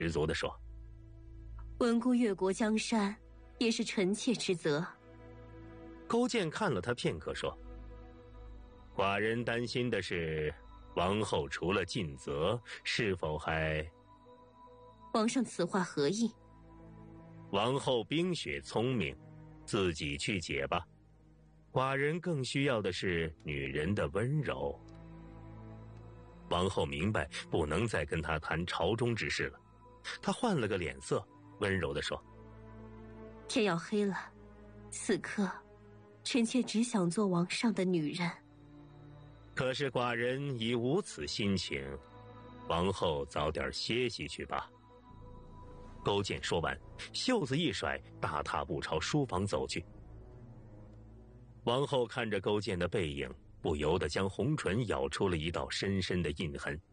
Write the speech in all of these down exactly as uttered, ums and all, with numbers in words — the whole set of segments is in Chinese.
十足地说：“ 稳固越国江山，也是臣妾之责。” 勾践看了他片刻，说：“寡人担心的是，王后除了尽责，是否还……” 皇上此话何意？ 王后冰雪聪明，自己去解吧。寡人更需要的是女人的温柔。王后明白不能再跟他谈朝中之事了，她换了个脸色，温柔地说：“ 天要黑了，此刻臣妾只想做王上的女人。 可是寡人已无此心情，王后早点歇息去吧。”勾践说完，袖子一甩，大踏步朝书房走去。王后看着勾践的背影，不由得将红唇咬出了一道深深的印痕。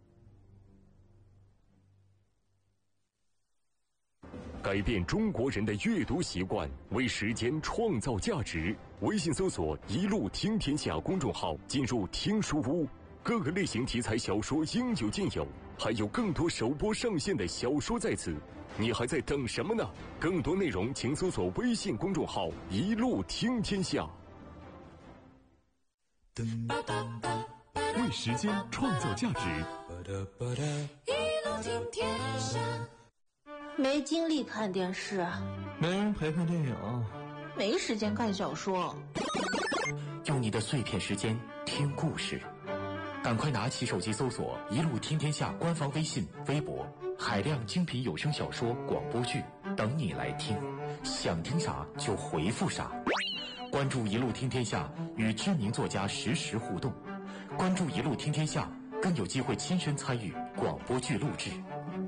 改变中国人的阅读习惯，为时间创造价值。微信搜索“一路听天下”公众号，进入听书屋，各个类型题材小说应有尽有，还有更多首播上线的小说在此。你还在等什么呢？更多内容请搜索微信公众号“一路听天下”。为时间创造价值。 一路听天下。 没精力看电视， 没人陪看电影， 没时间看小说。 用你的碎片时间听故事，赶快拿起手机搜索“一路听天下”官方微信、微博，海量精品有声小说、广播剧等你来听，想听啥就回复啥。关注“一路听天下”，与知名作家实时互动。关注“一路听天下”，更有机会亲身参与广播剧录制。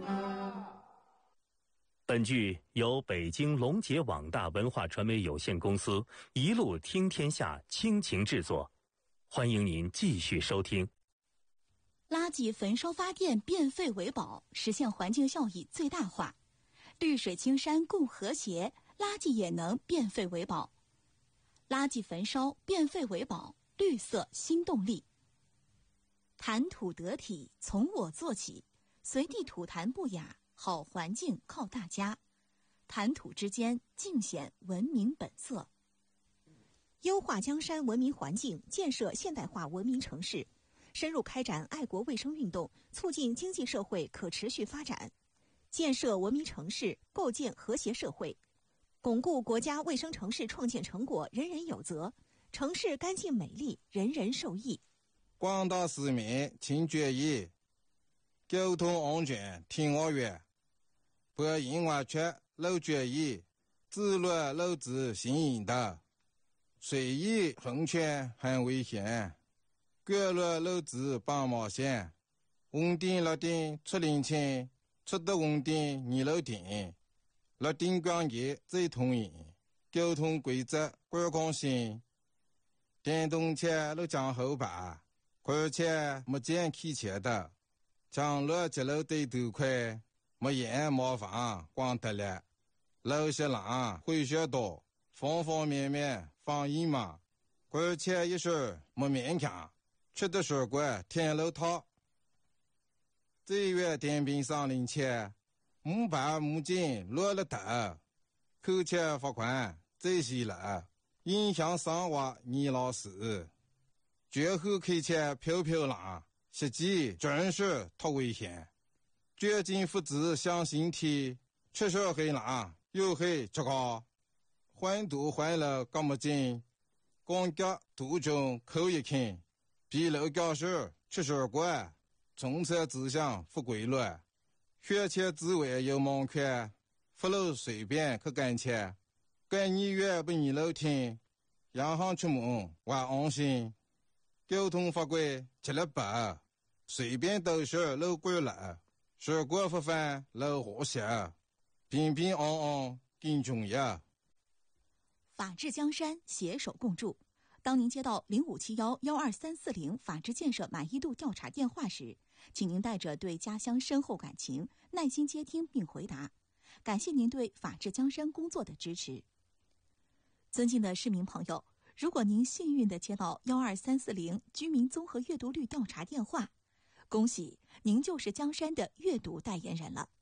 本剧由北京龙杰网大文化传媒有限公司一路听天下倾情制作，欢迎您继续收听。 垃圾焚烧发电变废为宝，实现环境效益最大化。绿水青山共和谐，垃圾也能变废为宝。垃圾焚烧变废为宝，绿色新动力。谈吐得体，从我做起，随地吐痰不雅，好环境靠大家。谈吐之间尽显文明本色。优化江山文明环境，建设现代化文明城市，深入开展爱国卫生运动，促进经济社会可持续发展，建设文明城市，构建和谐社会，巩固国家卫生城市创建成果人人有责，城市干净美丽，人人受益。 广大市民请注意，交通安全听我约，不应外出漏注意，自律漏子行引导，随意横穿很危险，过路漏子帮忙线，红灯绿灯出领清，出的红灯你漏停，绿灯光节最通行，交通规则观光性，电动车路将后排，而且没见开车的，将路接路对头快，没烟没房光得了，路些浪会学多，方方面面防疫嘛，而且一时没勉强，吃的水果天路套，这月电瓶上领钱，木板木镜落了头，扣钱罚款这些了，影响生活你老师。绝后开车飘飘浪，实际真是太危险。绝境父子相形体，出手黑浪又黑这个，环堵环了干么劲？光脚途中口一看，比楼教授出手过，从车指向不规律，学车之外有盲圈，不路随便去干车，干你越不你楼听，洋行出门我安心。交通法规吃了饱，随便都是路过了，水果不犯路和谐，平平安安更重要。 法治江山，携手共筑。当您接到零五七幺幺二三四零法治建设满意度调查电话时，请您带着对家乡深厚感情，耐心接听并回答。感谢您对法治江山工作的支持。尊敬的市民朋友，如果您幸运地接到幺二三四零居民综合阅读率调查电话，恭喜您就是江山的阅读代言人了。